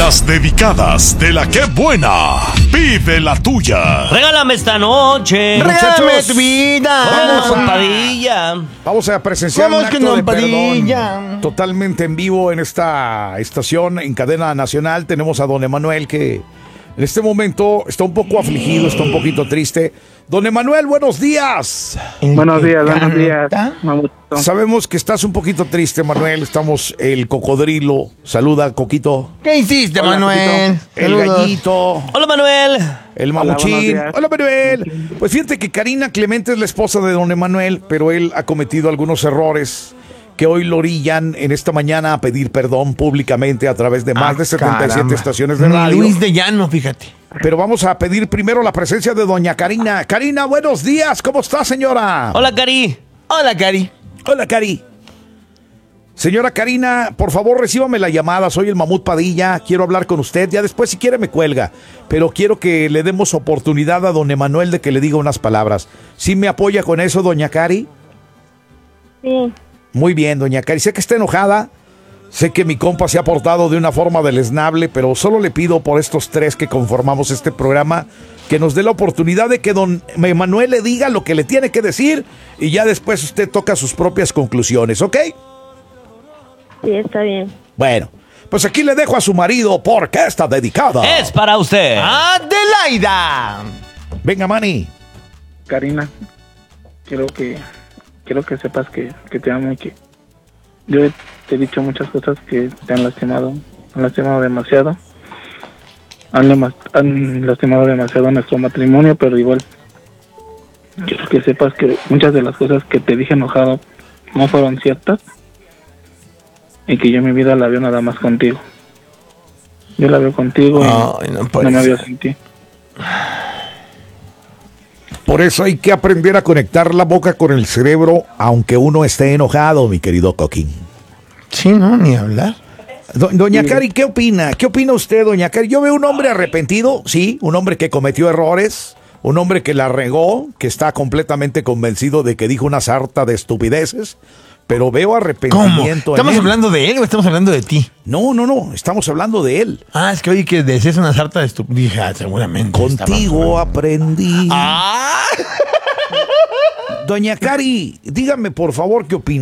Las dedicadas de la que buena. Vive la tuya. Regálame esta noche. Regálame tu vida. Vamos a Padilla. Vamos a presenciar ¿Cómo un es que acto no, de perdón Padilla? totalmente en vivo en esta estación en cadena nacional. Tenemos a don Emanuel que en este momento está un poco afligido, está un poquito triste. Don Emanuel, buenos días. Buenos días. Mamuto. Sabemos que estás un poquito triste, Manuel. Estamos el cocodrilo. Saluda, Coquito. ¿Qué hiciste, Hola, Manuel? El Saludos. gallito. Hola, Manuel. El Hola, mamuchín. buenos días. Hola, Manuel. Pues fíjate que Karina Clemente es la esposa de don Emanuel, pero él ha cometido algunos errores que hoy lo orillan en esta mañana a pedir perdón públicamente a través de más de 77 Caramba. estaciones de Ni radio. Luis de Llano, fíjate. Pero vamos a pedir primero la presencia de doña Karina. Karina, buenos días. ¿Cómo está, señora? Hola, Cari. Hola, Cari. Hola, Cari. Señora Karina, por favor, recíbame la llamada. Soy el Mamut Padilla. Quiero hablar con usted. Ya después, si quiere, me cuelga. Pero quiero que le demos oportunidad a don Emanuel de que le diga unas palabras. ¿Sí me apoya con eso, doña Cari? Sí, Muy bien, doña Cari. Sé que está enojada. Sé que mi compa se ha portado de una forma deleznable, pero solo le pido por estos tres que conformamos este programa que nos dé la oportunidad de que don Emanuel le diga lo que le tiene que decir y ya después usted toca sus propias conclusiones, ¿ok? sí, está bien. Bueno, pues aquí le dejo a su marido porque está dedicada. Es para usted. Adelaida. Venga, Manny. Karina, quiero que sepas que te amo y que yo te he dicho muchas cosas que te han lastimado demasiado. Han lastimado demasiado nuestro matrimonio, pero igual quiero que sepas que muchas de las cosas que te dije enojado no fueron ciertas y que yo mi vida la veo nada más contigo. Yo la veo contigo y Ay, no puede no me ser. veo sin ti. Por eso hay que aprender a conectar la boca con el cerebro, aunque uno esté enojado, mi querido Coquín. Sí, no, ni hablar. Doña Cari, ¿qué opina? ¿Qué opina usted, doña Cari? Yo veo un hombre arrepentido, sí, un hombre que cometió errores, un hombre que la regó, que está completamente convencido de que dijo una sarta de estupideces, pero veo ¿Cómo? arrepentimiento en ¿Estamos él. hablando de él o estamos hablando de ti? No, estamos hablando de él. Ah, es que oí que decías una sarta de estupidez. Dije, seguramente. Contigo aprendí. Ah. Doña Cari, dígame por favor qué opina.